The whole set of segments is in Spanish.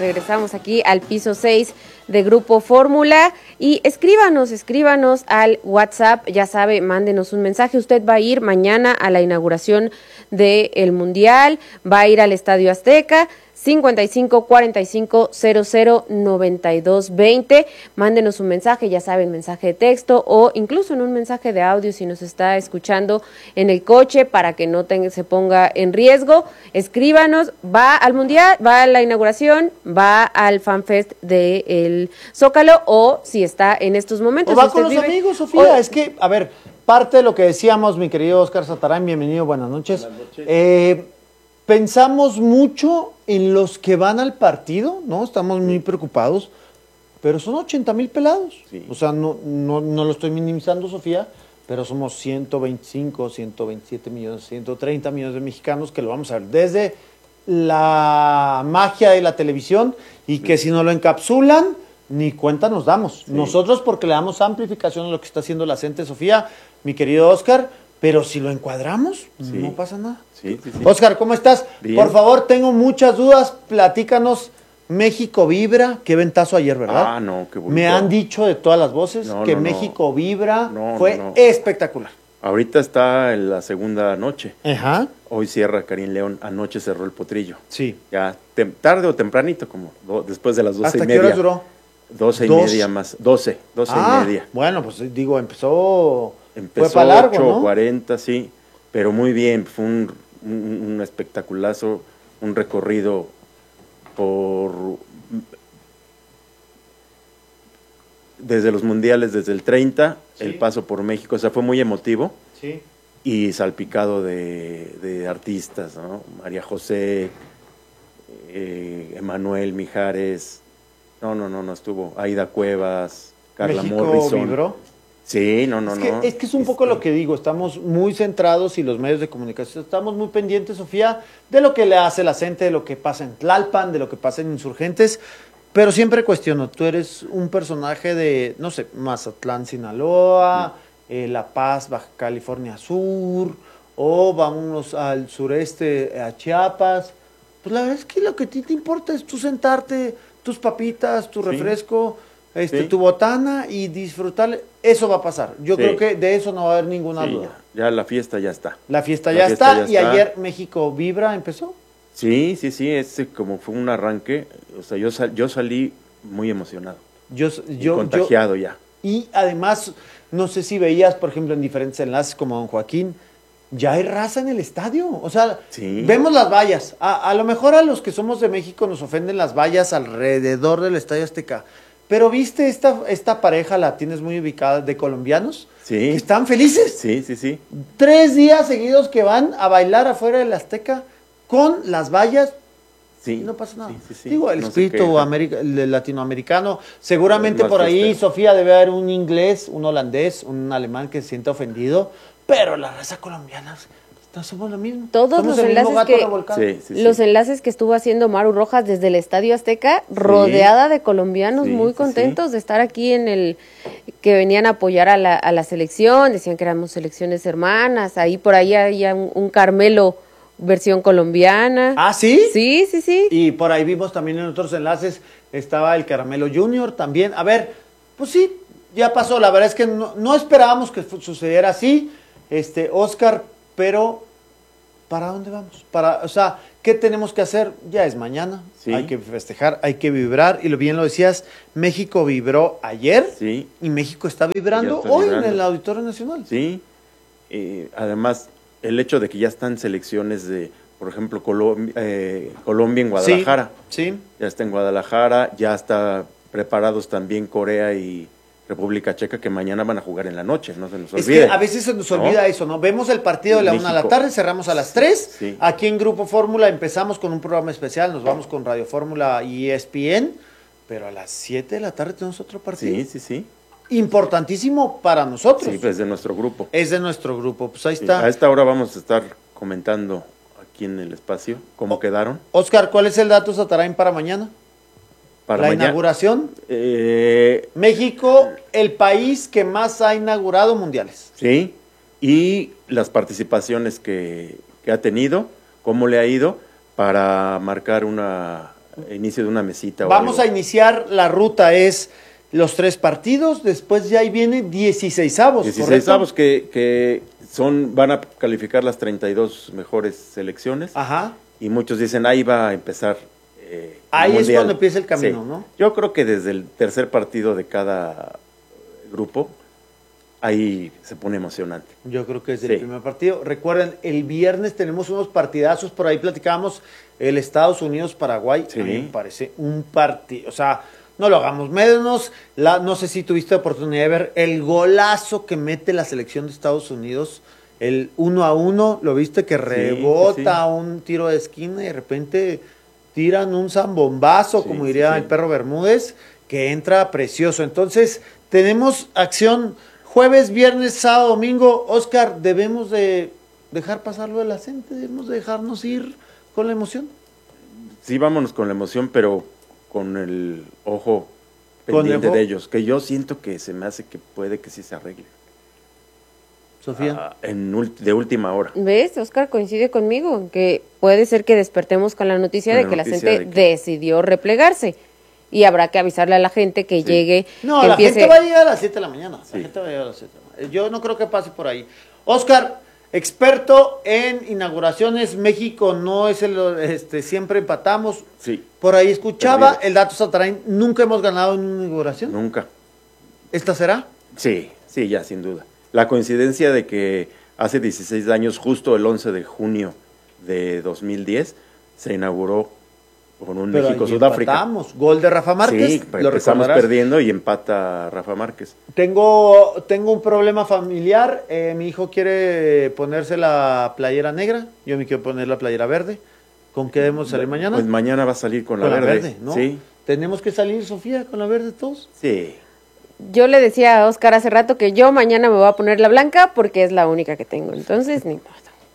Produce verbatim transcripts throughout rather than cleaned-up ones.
regresamos aquí al piso seis de Grupo Fórmula y escríbanos, escríbanos al WhatsApp, ya sabe, mándenos un mensaje. Usted va a ir mañana a la inauguración del Mundial, va a ir al Estadio Azteca, cincuenta y cinco cuarenta y cinco cero cero noventa y dos veinte. Mándenos un mensaje, ya saben, mensaje de texto o incluso en un mensaje de audio si nos está escuchando en el coche para que no tenga, se ponga en riesgo. Escríbanos, va al Mundial, va a la inauguración, va al FanFest del Zócalo o si está en estos momentos. O va si con los vive, amigos, Sofía. O... Es que, a ver, parte de lo que decíamos, mi querido Oscar Satarán, bienvenido, buenas noches. Buenas noches. Eh, Pensamos mucho en los que van al partido, ¿no? Estamos muy preocupados, pero son ochenta mil pelados. Sí. O sea, no, no, no lo estoy minimizando, Sofía, pero somos ciento veinticinco, ciento veintisiete millones, ciento treinta millones de mexicanos que lo vamos a ver desde la magia de la televisión y que sí. Si no lo encapsulan, ni cuenta nos damos. Sí. Nosotros porque le damos amplificación a lo que está haciendo la gente, Sofía, mi querido Oscar, pero si lo encuadramos, sí. No pasa nada. Sí, sí, sí. Oscar, ¿cómo estás? Bien. Por favor, tengo muchas dudas, platícanos. México vibra, qué ventazo ayer, ¿verdad? Ah, no, qué bonito. Me han dicho de todas las voces no, que no, México no. vibra, no, fue no, no. espectacular. Ahorita está en la segunda noche. Ajá. Hoy cierra Karim León, anoche cerró el Potrillo. Sí. Ya tem tarde o tempranito, como do después de las doce y media. ¿Hasta qué horas duró? Doce y Dos. media más, doce, doce ah, y media. Bueno, pues digo, empezó... Empezó fue para largo, ocho cuarenta, ¿no? Sí, pero muy bien, fue un, un, un espectaculazo, un recorrido por desde los mundiales, desde el treinta, sí. El paso por México, o sea, fue muy emotivo, sí. Y salpicado de, de artistas, ¿no? María José, eh, Emanuel Mijares, no, no, no, no estuvo, Aida Cuevas, Carla México Morrison. Vibró. Sí, no, no, es que, no. Es que es un poco este... lo que digo, estamos muy centrados y los medios de comunicación estamos muy pendientes, Sofía, de lo que le hace la gente, de lo que pasa en Tlalpan, de lo que pasa en Insurgentes, pero siempre cuestiono, tú eres un personaje de, no sé, Mazatlán, Sinaloa, sí. eh, La Paz, Baja California Sur, o vámonos al sureste, a Chiapas, pues la verdad es que lo que a ti te importa es tú sentarte, tus papitas, tu sí. refresco, Este, sí. tu botana y disfrutar, eso va a pasar. Yo sí. creo que de eso no va a haber ninguna sí, duda. Ya, ya la fiesta ya está. La fiesta, la ya, fiesta está, ya y está. Ayer México Vibra empezó. Sí, sí, sí, ese como fue un arranque, o sea, yo, sal, yo salí muy emocionado. Yo, yo contagiado yo, ya. Y además, no sé si veías, por ejemplo, en diferentes enlaces como don Joaquín, ya hay raza en el estadio. O sea, sí. vemos las vallas. A, a lo mejor a los que somos de México nos ofenden las vallas alrededor del Estadio Azteca. Pero viste esta, esta pareja, la tienes muy ubicada, de colombianos, sí. que están felices. Sí, sí, sí. Tres días seguidos que van a bailar afuera del Azteca con las vallas. Sí. Y no pasa nada. Sí, sí, sí. Digo, el no espíritu america, el latinoamericano. Seguramente por ahí, fiesta. Sofía, debe haber un inglés, un holandés, un alemán que se sienta ofendido. Pero la raza colombiana... No somos lo mismo. Todos somos los enlaces que sí, sí, sí. los enlaces que estuvo haciendo Maru Rojas desde el Estadio Azteca, sí. rodeada de colombianos sí, muy contentos sí. de estar aquí en el que venían a apoyar a la, a la selección, decían que éramos selecciones hermanas, ahí por ahí había un, un Carmelo versión colombiana. ¿Ah, sí? Sí, sí, sí. Y por ahí vimos también en otros enlaces estaba el Caramelo Junior también. A ver, pues sí, ya pasó, la verdad es que no, no esperábamos que sucediera así, este, Oscar, pero ¿para dónde vamos? Para, o sea, ¿qué tenemos que hacer? Ya es mañana, sí. Hay que festejar, hay que vibrar, y lo bien lo decías, México vibró ayer, sí. Y México está vibrando está hoy vibrando. En el Auditorio Nacional. Sí, eh, además, el hecho de que ya están selecciones de, por ejemplo, Colom eh, Colombia en Guadalajara, sí, sí. Ya está en Guadalajara, ya está preparados también Corea y República Checa, que mañana van a jugar en la noche, no se nos olvide. Es que a veces se nos olvida, ¿no? Eso, ¿no? Vemos el partido de la una a la tarde, cerramos a las tres, sí. Aquí en Grupo Fórmula empezamos con un programa especial, nos vamos con Radio Fórmula y E S P N, pero a las siete de la tarde tenemos otro partido. Sí, sí, sí. Importantísimo para nosotros. Sí, pues de nuestro grupo. Es de nuestro grupo, pues ahí sí. está. A esta hora vamos a estar comentando aquí en el espacio cómo o quedaron. Oscar, ¿cuál es el dato Satarain para mañana? Para la mañana, inauguración. Eh, México, el país que más ha inaugurado mundiales. Sí, y las participaciones que, que ha tenido, cómo le ha ido para marcar una inicio de una mesita. Vamos o a iniciar la ruta, es los tres partidos, después ya ahí viene dieciseisavos, dieciseisavos que, que son, van a calificar las treinta y dos mejores selecciones. Ajá. Y muchos dicen, ahí va a empezar eh, ahí es cuando empieza el camino, sí. ¿no? Yo creo que desde el tercer partido de cada grupo, ahí se pone emocionante. Yo creo que es el sí. primer partido. Recuerden, el viernes tenemos unos partidazos, por ahí platicamos el Estados Unidos-Paraguay. Sí. A mí me parece un partido, o sea, no lo hagamos menos. La, no sé si tuviste oportunidad de ver el golazo que mete la selección de Estados Unidos, el uno a uno, lo viste que rebota sí, sí. un tiro de esquina y de repente tiran un zambombazo, sí, como diría sí, sí. el perro Bermúdez, que entra precioso. Entonces, tenemos acción jueves, viernes, sábado, domingo. Oscar, ¿debemos de dejar pasarlo de la gente? ¿Debemos de dejarnos ir con la emoción? Sí, vámonos con la emoción, pero con el ojo pendiente de ellos, que yo siento que se me hace que puede que sí se arregle. Sofía. Ah, en, de última hora. ¿Ves? Oscar coincide conmigo, que puede ser que despertemos con la noticia con de la que noticia la gente de que... decidió replegarse. Y habrá que avisarle a la gente que sí. llegue. No, que la empiece... gente va a llegar a las siete de la mañana. Sí. La gente va a llegar a las siete de la mañana. Yo no creo que pase por ahí. Oscar, experto en inauguraciones. México no es el. Este, siempre empatamos. Sí. Por ahí escuchaba el dato Satarain. ¿Nunca hemos ganado en una inauguración? Nunca. ¿Esta será? Sí, sí, ya, sin duda. La coincidencia de que hace dieciséis años, justo el once de junio de dos mil diez, se inauguró con un México-Sudáfrica. Empatamos, gol de Rafa Márquez. Sí, lo empezamos perdiendo y empata Rafa Márquez. Tengo, tengo un problema familiar, eh, mi hijo quiere ponerse la playera negra, yo me quiero poner la playera verde. ¿Con qué debemos salir mañana? Pues mañana va a salir con, con la, la verde. verde, ¿no? Sí. ¿Tenemos que salir, Sofía, con la verde todos? Sí. Yo le decía a Oscar hace rato que yo mañana me voy a poner la blanca porque es la única que tengo, entonces ni modo.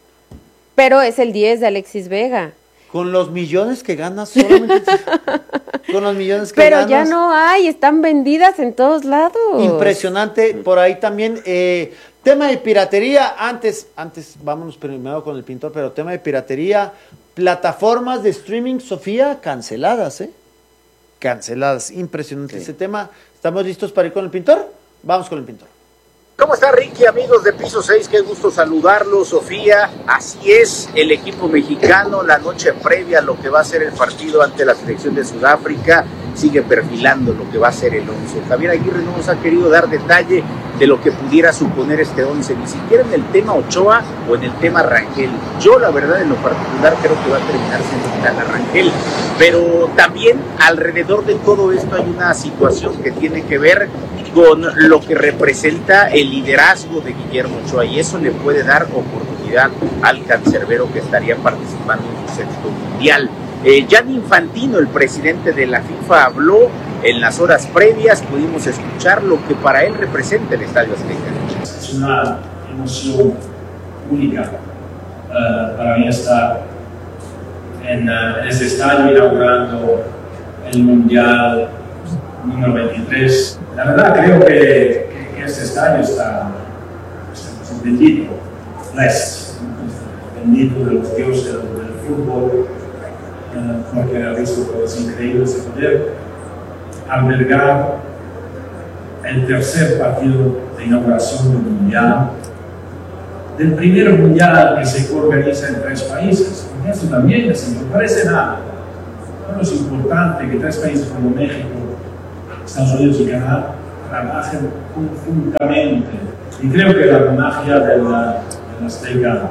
Pero es el diez de Alexis Vega. Con los millones que ganas solamente. Con los millones que Pero ganas. ya no hay, están vendidas en todos lados. Impresionante. Por ahí también, eh, tema de piratería, antes, antes, vámonos primero con el pintor, pero tema de piratería, plataformas de streaming, Sofía, canceladas, ¿eh? Canceladas, impresionante sí. ese tema. ¿Estamos listos para ir con el pintor? Vamos con el pintor. ¿Cómo está Ricky, amigos de Piso seis? Qué gusto saludarlos, Sofía. Así es, el equipo mexicano, la noche previa a lo que va a ser el partido ante la selección de Sudáfrica, sigue perfilando lo que va a ser el once. Javier Aguirre no nos ha querido dar detalle de lo que pudiera suponer este once, ni siquiera en el tema Ochoa o en el tema Rangel. Yo, la verdad, en lo particular, creo que va a terminar siendo final a Rangel. Pero también, alrededor de todo esto, hay una situación que tiene que ver con lo que representa el liderazgo de Guillermo Ochoa, y eso le puede dar oportunidad al cancerbero que estaría participando en su sexto mundial. Eh, Gianni Infantino, el presidente de la FIFA, habló en las horas previas, pudimos escuchar lo que para él representa el Estadio Azteca. Es una emoción única uh, para mí estar en, uh, en este estadio inaugurando el Mundial número veintitrés. La verdad creo que, que, que este estadio está, está bendito, blessed, bendito de los dioses del, del fútbol, uh, porque ha visto cosas increíbles de poder albergar el tercer partido de inauguración del Mundial, del primer Mundial que se organiza en tres países. Eso también es, no parece nada. No es importante que tres países como México, Estados Unidos y Canadá trabajen conjuntamente. Y creo que la magia de la, de la Azteca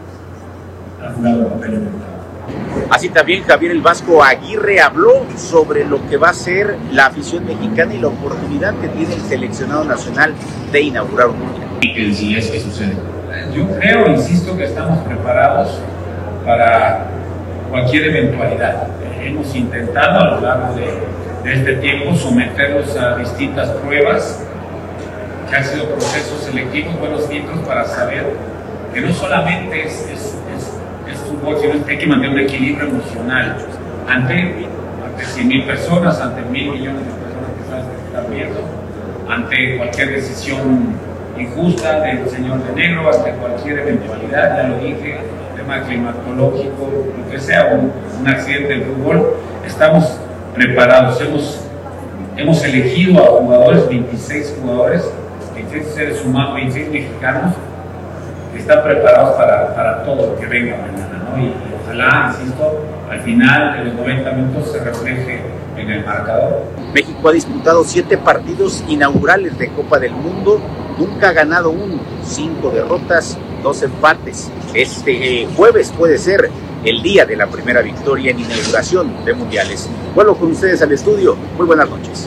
ha jugado un papel importante. Así también Javier el Vasco Aguirre habló sobre lo que va a ser la afición mexicana y la oportunidad que tiene el seleccionado nacional de inaugurar un mundial. Y si es que sucede. Yo creo, insisto, que estamos preparados para cualquier eventualidad. Hemos intentado a lo largo de, de este tiempo someternos a distintas pruebas que han sido procesos selectivos, buenos filtros para saber que no solamente es, es, es, es fútbol, sino que hay que mantener un equilibrio emocional ante, ante cien mil personas, ante mil millones de personas que saben que están viendo, ante cualquier decisión injusta del señor de negro, ante cualquier eventualidad, ya lo dije, tema climatológico, lo que sea, un, un accidente del fútbol. estamos preparados, hemos, hemos elegido a jugadores, veintiséis jugadores, veintiséis seres humanos, veintiséis mexicanos, que están preparados para, para todo lo que venga mañana, ¿no? Y, y ojalá, insisto, al final de los noventa minutos se refleje en el marcador. México ha disputado siete partidos inaugurales de Copa del Mundo, nunca ha ganado uno, cinco derrotas, dos empates. Este eh, jueves puede ser el día de la primera victoria en inauguración de mundiales. Vuelvo con ustedes al estudio. Muy buenas noches.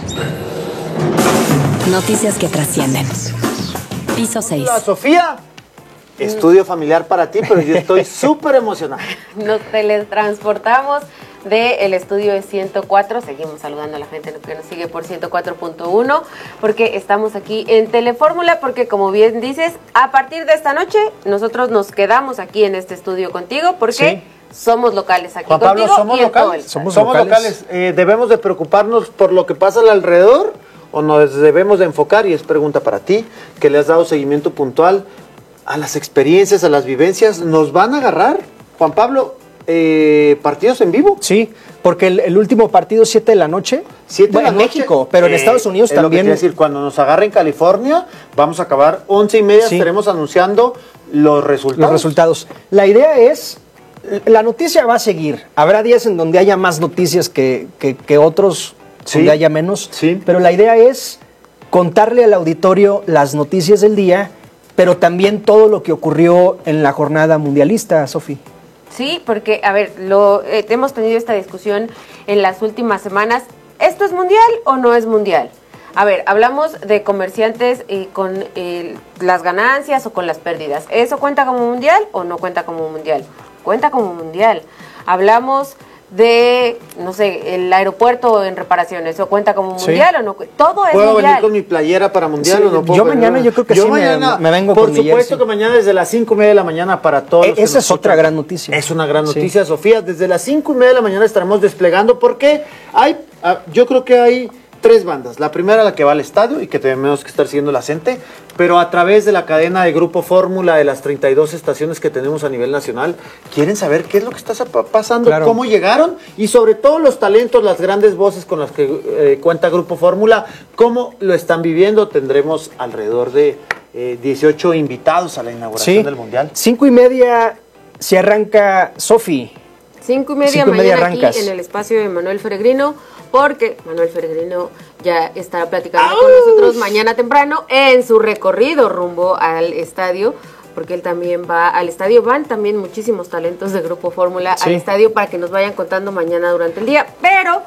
Noticias que trascienden. Piso seis. Hola, Sofía. Estudio familiar para ti, pero yo estoy súper emocionado. Nos teletransportamos del estudio de ciento cuatro, seguimos saludando a la gente que nos sigue por ciento cuatro punto uno, porque estamos aquí en Telefórmula, porque como bien dices, a partir de esta noche nosotros nos quedamos aquí en este estudio contigo, porque sí. somos locales aquí Juan contigo. Pablo, ¿somos y en locales? todo el Somos, somos locales. locales. Eh, ¿Debemos de preocuparnos por lo que pasa alrededor o nos debemos de enfocar? Y es pregunta para ti, que le has dado seguimiento puntual a las experiencias, a las vivencias. ¿Nos van a agarrar, Juan Pablo, eh, partidos en vivo? Sí, porque el, el último partido siete de la noche, siete bueno, de la en noche, México, pero en eh, Estados Unidos es también. Lo que quiere decir, cuando nos agarre en California, vamos a acabar once y media, sí. estaremos anunciando los resultados. Los resultados. La idea es, la noticia va a seguir. Habrá días en donde haya más noticias que, que, que otros, sí. donde haya menos. Sí. Pero la idea es contarle al auditorio las noticias del día, pero también todo lo que ocurrió en la jornada mundialista, Sofi. Sí, porque, a ver, lo eh, hemos tenido esta discusión en las últimas semanas. ¿Esto es mundial o no es mundial? A ver, hablamos de comerciantes eh, con eh, las ganancias o con las pérdidas. ¿Eso cuenta como mundial o no cuenta como mundial? Cuenta como mundial. Hablamos de, no sé, el aeropuerto en reparaciones, ¿o cuenta como mundial sí. o no? Todo es ¿Puedo mundial. venir con mi playera para mundial sí, o no puedo? Yo mañana yo creo que yo sí mañana, me, me vengo por con mi jersey. Por supuesto que mañana desde las cinco y media de la mañana para todos. E los esa es otra gran noticia. Es una gran noticia, sí. Sofía. Desde las cinco y media de la mañana estaremos desplegando porque hay, yo creo que hay tres bandas. La primera, la que va al estadio y que tenemos que estar siguiendo la gente, pero a través de la cadena de Grupo Fórmula de las treinta y dos estaciones que tenemos a nivel nacional, quieren saber qué es lo que está pasando, claro. cómo llegaron y sobre todo los talentos, las grandes voces con las que eh, cuenta Grupo Fórmula, cómo lo están viviendo. Tendremos alrededor de eh, dieciocho invitados a la inauguración sí. del Mundial. Cinco y media se arranca, Sofi. Cinco y media Cinco y mañana media arrancas. Aquí en el espacio de Manuel Feregrino, porque Manuel Feregrino ya estará platicando ¡Auch! Con nosotros mañana temprano en su recorrido rumbo al estadio, porque él también va al estadio. Van también muchísimos talentos de Grupo Fórmula sí. al estadio para que nos vayan contando mañana durante el día. Pero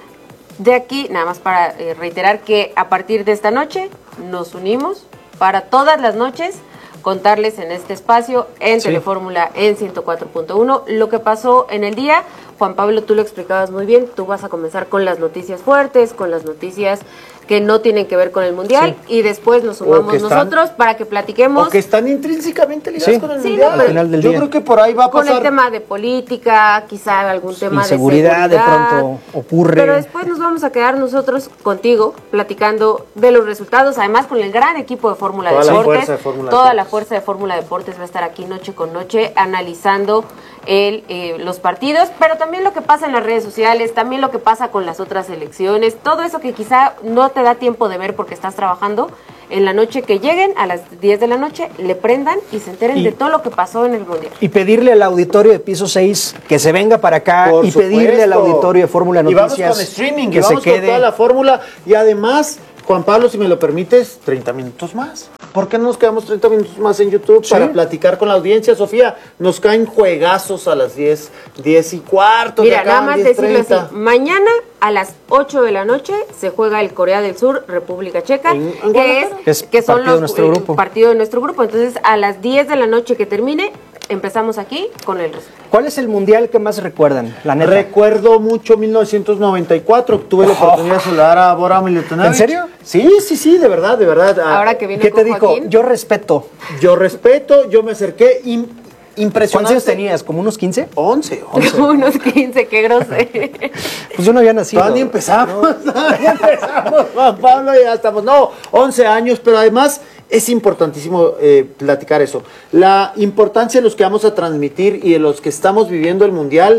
de aquí, nada más para eh, reiterar que a partir de esta noche nos unimos para todas las noches contarles en este espacio, en sí. Telefórmula, en ciento cuatro punto uno, lo que pasó en el día. Juan Pablo, tú lo explicabas muy bien, tú vas a comenzar con las noticias fuertes, con las noticias que no tienen que ver con el Mundial, sí. y después nos sumamos están, nosotros para que platiquemos. O que están intrínsecamente ligados sí. con el sí, Mundial. No, al final del Yo día. creo que por ahí va a pasar. Con el tema de política, quizá algún tema Inseguridad, de seguridad. de pronto ocurre. Pero después nos vamos a quedar nosotros contigo, platicando de los resultados, además con el gran equipo de Fórmula Deportes. La fuerza de Fórmula toda Deportes. la fuerza de Fórmula Deportes va a estar aquí noche con noche, analizando el, eh, los partidos, pero también lo que pasa en las redes sociales, también lo que pasa con las otras elecciones, todo eso que quizá no te da tiempo de ver porque estás trabajando. En la noche que lleguen, a las diez de la noche, le prendan y se enteren y, de todo lo que pasó en el Mundial. Y pedirle al auditorio de Piso seis que se venga para acá. Por y supuesto. Pedirle al auditorio de Fórmula Noticias y vamos con streaming, que y vamos se quede. con toda la fórmula. Y además, Juan Pablo, si me lo permites, treinta minutos más. ¿Por qué no nos quedamos treinta minutos más en YouTube sí. para platicar con la audiencia, Sofía? Nos caen juegazos a las diez, diez y cuarto. Mira, nada más decirlo así. Mañana a las ocho de la noche se juega el Corea del Sur, República Checa, ¿En, en que, es, es que son partido los de nuestro grupo. partido de nuestro grupo. Entonces, a las diez de la noche que termine, empezamos aquí con el resultado. ¿Cuál es el mundial que más recuerdan? La neta. Recuerdo mucho mil novecientos noventa y cuatro. Tuve la Oh. oportunidad de saludar a Bora Milutinovic. ¿En serio? Sí, sí, sí, de verdad, de verdad. Ahora que vino ¿Qué con te dijo? Joaquín. Yo respeto. Yo respeto, yo me acerqué. im- Impresionante. ¿Cuántos años tenías? ¿Como unos quince? once, once. Unos quince, qué grosero. Pues yo no había nacido. Todavía ni empezamos, todavía empezamos, Juan Pablo, ya estamos. No, once años, pero además es importantísimo eh, platicar eso. La importancia de los que vamos a transmitir y de los que estamos viviendo el Mundial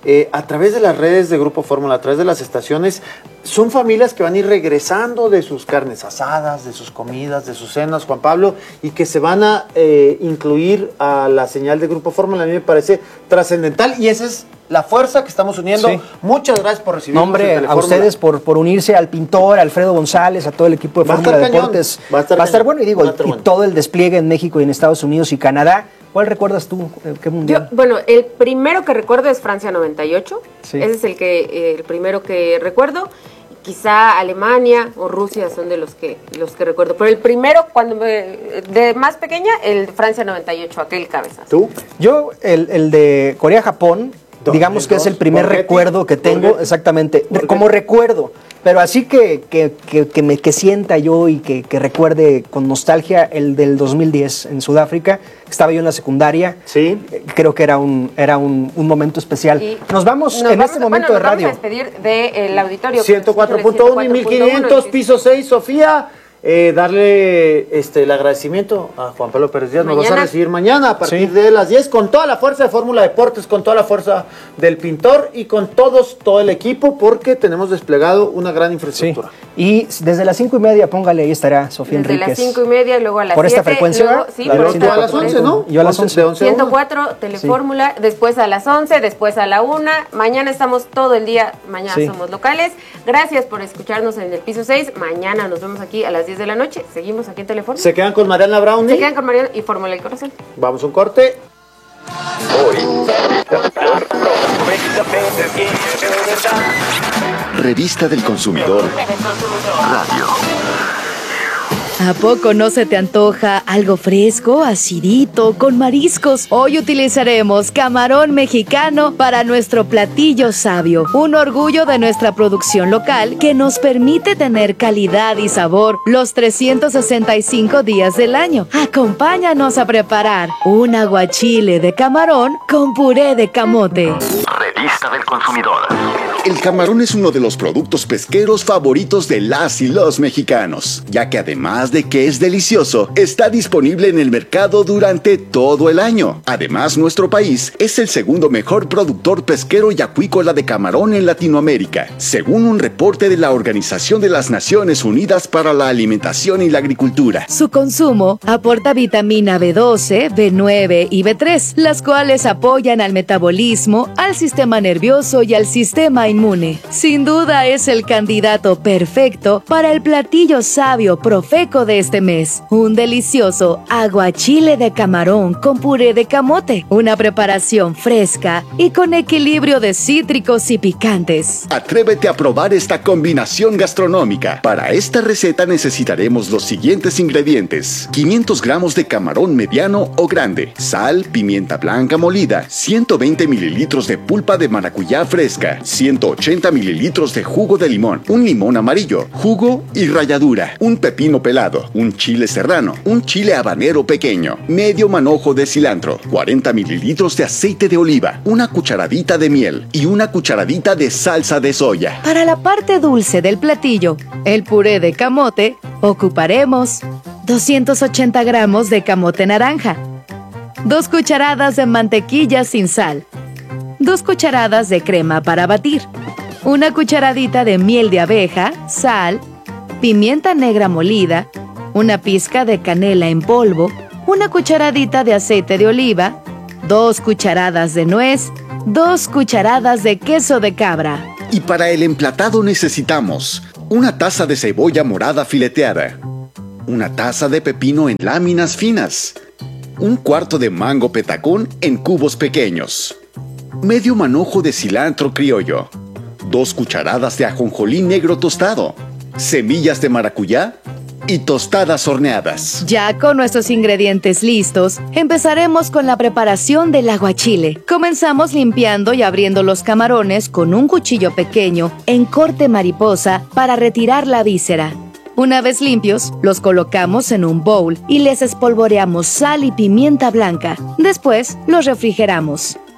eh, a través de las redes de Grupo Fórmula, a través de las estaciones, son familias que van a ir regresando de sus carnes asadas, de sus comidas, de sus cenas, Juan Pablo, y que se van a eh, incluir a la señal de Grupo Fórmula. A mí me parece trascendental y esa es la fuerza que estamos uniendo. Sí. Muchas gracias por recibirnos. Nombre a ustedes por, por unirse, al pintor, Alfredo González, a todo el equipo de Fórmula Deportes. Va a estar, Va a estar bueno, y digo, y, bueno. y todo el despliegue en México y en Estados Unidos y Canadá. ¿Cuál recuerdas tú? ¿Qué mundial? Yo, bueno, el primero que recuerdo es Francia noventa y ocho. Sí. Ese es el que eh, el primero que recuerdo. Quizá Alemania o Rusia son de los que los que recuerdo. Pero el primero, cuando me, de más pequeña, el Francia noventa y ocho, aquel cabezazo. ¿Tú? Yo, el, el de Corea-Japón, digamos que es el primer recuerdo que tengo, exactamente, como recuerdo. Pero así que, que, que, que me que sienta yo y que, que recuerde con nostalgia el del dos mil diez en Sudáfrica. Estaba yo en la secundaria. Sí. Creo que era un, era un, un momento especial. Y nos vamos nos en vamos, este momento bueno, de radio. Vamos a despedir del auditorio. ciento cuatro punto uno y mil quinientos, piso seis, Sofía. Eh, darle este, el agradecimiento a Juan Pablo Pérez Díaz. Nos vas a recibir mañana a partir sí. de las diez con toda la fuerza de Fórmula Deportes, con toda la fuerza del pintor y con todos, todo el equipo, porque tenemos desplegado una gran infraestructura. Sí. Y desde las cinco y media, póngale, ahí estará Sofía desde Enríquez. Desde las cinco y media, luego a las ¿Por siete, esta frecuencia? Luego, sí, por esta, a las once, ¿no? Yo a las once. De once ciento cuatro, Telefórmula, sí. Después a las once, después a la una. Mañana estamos todo el día, mañana sí. somos locales. Gracias por escucharnos en el piso seis. Mañana nos vemos aquí a las diez de la noche. Seguimos aquí en Telefórmula. Se quedan con Mariana Brown. Se quedan con Mariana y Fórmula del Corazón. Vamos a un corte. Hoy. Revista del Consumidor Radio. ¿A poco no se te antoja algo fresco, acidito, con mariscos? Hoy utilizaremos camarón mexicano para nuestro platillo sabio, un orgullo de nuestra producción local que nos permite tener calidad y sabor los trescientos sesenta y cinco días del año. Acompáñanos a preparar un aguachile de camarón con puré de camote. Revista del Consumidor. El camarón es uno de los productos pesqueros favoritos de las y los mexicanos, ya que además de que es delicioso, está disponible en el mercado durante todo el año. Además, nuestro país es el segundo mejor productor pesquero y acuícola de camarón en Latinoamérica, según un reporte de la Organización de las Naciones Unidas para la Alimentación y la Agricultura. Su consumo aporta vitamina B doce, B nueve y B tres, las cuales apoyan al metabolismo, al sistema nervioso y al sistema inmune. Sin duda es el candidato perfecto para el platillo sabio Profeco de este mes, un delicioso aguachile de camarón con puré de camote, una preparación fresca y con equilibrio de cítricos y picantes. Atrévete a probar esta combinación gastronómica. Para esta receta necesitaremos los siguientes ingredientes: quinientos gramos de camarón mediano o grande, sal, pimienta blanca molida, ciento veinte mililitros de pulpa de maracuyá fresca, ciento ochenta mililitros de jugo de limón, un limón amarillo, jugo y ralladura, un pepino pelado, un chile serrano, un chile habanero pequeño, medio manojo de cilantro, cuarenta mililitros de aceite de oliva, una cucharadita de miel y una cucharadita de salsa de soya. Para la parte dulce del platillo, el puré de camote, ocuparemos doscientos ochenta gramos de camote naranja, dos cucharadas de mantequilla sin sal, dos cucharadas de crema para batir, una cucharadita de miel de abeja, sal, pimienta negra molida, una pizca de canela en polvo, una cucharadita de aceite de oliva, dos cucharadas de nuez, dos cucharadas de queso de cabra. Y para el emplatado necesitamos una taza de cebolla morada fileteada, una taza de pepino en láminas finas, un cuarto de mango petacón en cubos pequeños, medio manojo de cilantro criollo, dos cucharadas de ajonjolí negro tostado, semillas de maracuyá y tostadas horneadas. Ya con nuestros ingredientes listos, empezaremos con la preparación del aguachile. Comenzamos limpiando y abriendo los camarones con un cuchillo pequeño en corte mariposa para retirar la víscera. Una vez limpios, los colocamos en un bowl y les espolvoreamos sal y pimienta blanca. Después, los refrigeramos.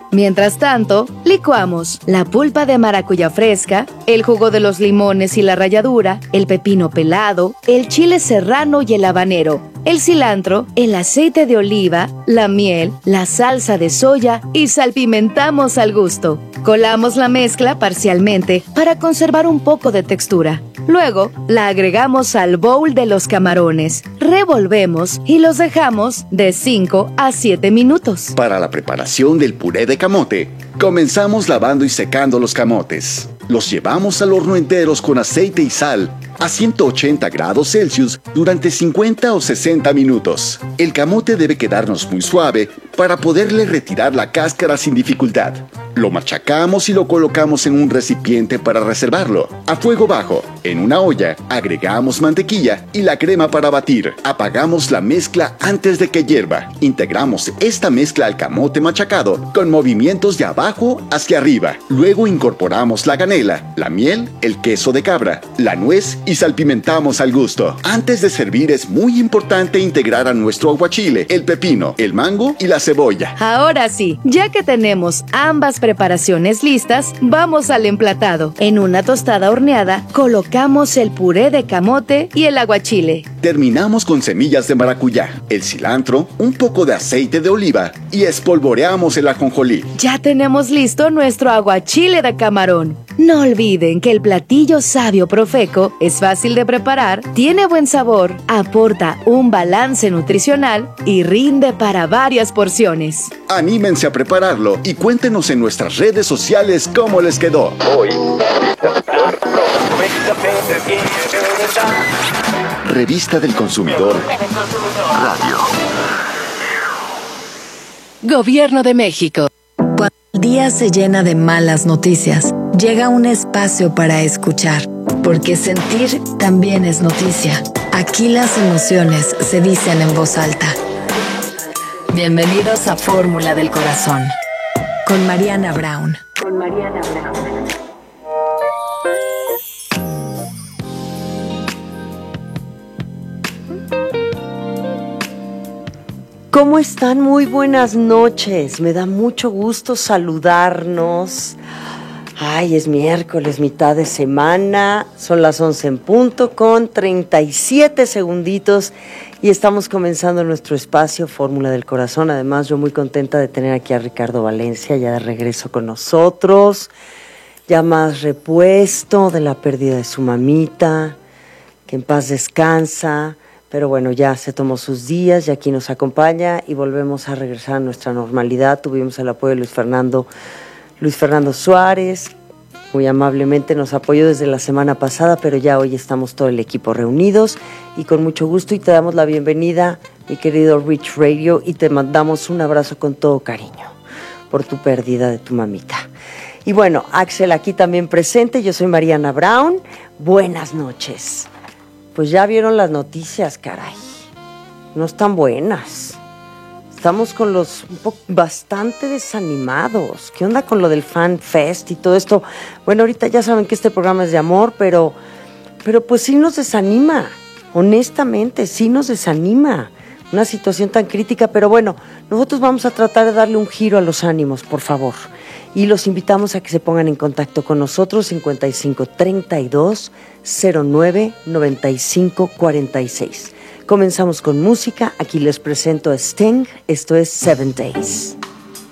Mientras tanto, licuamos la pulpa de maracuyá fresca, el jugo de los limones y la ralladura, el pepino pelado, el chile serrano y el habanero, el cilantro, el aceite de oliva, la miel, la salsa de soya y salpimentamos al gusto. Colamos la mezcla parcialmente para conservar un poco de textura. Luego, la agregamos al bowl de los camarones, revolvemos y los dejamos de cinco a siete minutos. Para la preparación del puré de camote, comenzamos lavando y secando los camotes. Los llevamos al horno enteros con aceite y sal a ciento ochenta grados Celsius durante cincuenta o sesenta minutos. El camote debe quedarnos muy suave para poderle retirar la cáscara sin dificultad. Lo machacamos y lo colocamos en un recipiente para reservarlo. A fuego bajo, en una olla, agregamos mantequilla y la crema para batir. Apagamos la mezcla antes de que hierva. Integramos esta mezcla al camote machacado con movimientos de abajo hacia arriba. Luego incorporamos la canela, la miel, el queso de cabra, la nuez y salpimentamos al gusto. Antes de servir es muy importante integrar a nuestro aguachile, el pepino, el mango y la cebolla. Ahora sí, ya que tenemos ambas preparaciones listas, vamos al emplatado. En una tostada horneada, colocamos el puré de camote y el aguachile. Terminamos con semillas de maracuyá, el cilantro, un poco de aceite de oliva y espolvoreamos el ajonjolí. Ya tenemos listo nuestro aguachile de camarón. No olviden que el platillo Sabio Profeco es fácil de preparar, tiene buen sabor, aporta un balance nutricional y rinde para varias porciones. Anímense a prepararlo y cuéntenos en nuestras redes sociales cómo les quedó. Hoy. Revista del Consumidor Radio. Gobierno de México. Cuando el día se llena de malas noticias, llega un espacio para escuchar, porque sentir también es noticia. Aquí las emociones se dicen en voz alta. Bienvenidos a Fórmula del Corazón, con Mariana Brown. Con Mariana Brown. ¿Cómo están? Muy buenas noches. Me da mucho gusto saludarnos. Ay, es miércoles, mitad de semana. Son las once en punto con treinta y siete segunditos y estamos comenzando nuestro espacio Fórmula del Corazón. Además, yo muy contenta de tener aquí a Ricardo Valencia ya de regreso con nosotros. Ya más repuesto de la pérdida de su mamita, que en paz descansa. Pero bueno, ya se tomó sus días y aquí nos acompaña y volvemos a regresar a nuestra normalidad. Tuvimos el apoyo de Luis Fernando, Luis Fernando Suárez, muy amablemente nos apoyó desde la semana pasada, pero ya hoy estamos todo el equipo reunidos y con mucho gusto y te damos la bienvenida, mi querido Rich Radio, y te mandamos un abrazo con todo cariño por tu pérdida de tu mamita. Y bueno, Axel aquí también presente, yo soy Mariana Brown, buenas noches. Pues ya vieron las noticias, caray. No están buenas. Estamos con los un poco, bastante desanimados. ¿Qué onda con lo del Fan Fest y todo esto? Bueno, ahorita ya saben que este programa es de amor, pero, pero pues sí nos desanima. Honestamente, sí nos desanima. Una situación tan crítica, pero bueno, nosotros vamos a tratar de darle un giro a los ánimos, por favor. Y los invitamos a que se pongan en contacto con nosotros, cincuenta y cinco, treinta y dos, cero nueve, noventa y cinco, cuarenta y seis. Comenzamos con música, aquí les presento a Sting, esto es Seven Days.